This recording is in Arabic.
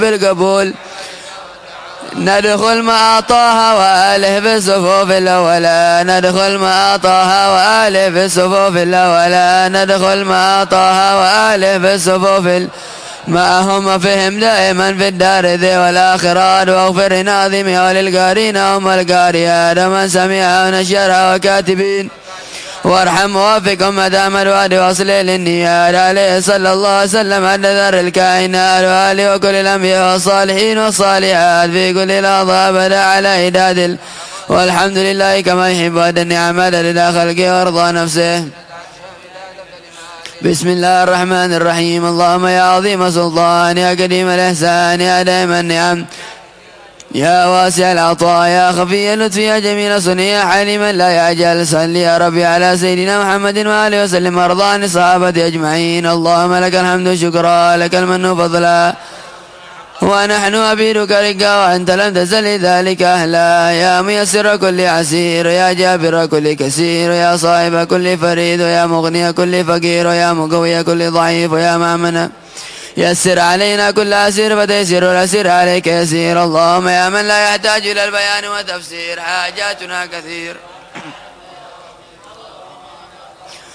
بالقبول. ندخل مع طه وآله في الصفوف الأولى، ندخل مع طه وآله في الصفوف الأولى، ندخل مع طه وآله في الصفوف معهم فيهم دائما في الدار ذي والآخرات. واغفر ناظمي وللقارين هم القاريات ومن سمع ونشرها وكاتبين، وارحم ووفقهم مدام الوعد واصل للنيات. عليه صلى الله عليه وسلم عند ذر الكائنات وآله وكل الأنبياء والصالحين والصالحات في كل لحظة أبدا على عداد والحمد لله كما يحب النعم لدى خلقه وارضى نفسه. بسم الله الرحمن الرحيم. اللهم يا عظيم سلطان، يا قديم الإحسان، يا دائم النعم، يا واسع العطاء، يا خفي اللطف، يا جميل صنع، يا حليما لا يعجل، صل يا ربي على سيدنا محمد وآله وسلم وارض عن الصحابة أجمعين. اللهم لك الحمد شكرا، لك المن فضلا، ونحن عبيدك رقا وأنت لم تزل ذلك أهلا. يا ميسر كل عسير، يا جابر كل كسير، يا صاحب كل فريد، ويا مغني كل فقير، ويا مقوي كل ضعيف، ويا مأمن يسر علينا كل أسير فتيسر الأسير عليك يسير. اللهم يا من لا يحتاج إلى البيان وتفسير، حاجاتنا كثير